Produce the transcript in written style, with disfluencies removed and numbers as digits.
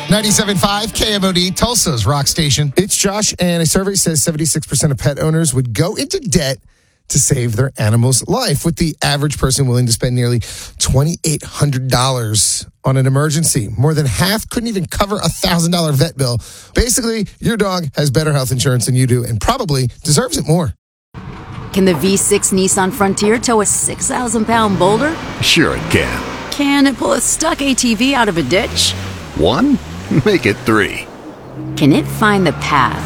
97.5 KMOD, Tulsa's rock station. It's Josh, and a survey says 76% of pet owners would go into debt to save their animal's life, with the average person willing to spend nearly $2,800 on an emergency. More than half couldn't even cover a $1,000 vet bill. Basically, your dog has better health insurance than you do and probably deserves it more. Can the V6 Nissan Frontier tow a 6,000-pound boulder? Sure it can. Can it pull a stuck ATV out of a ditch? 1? Make it 3. Can it find the path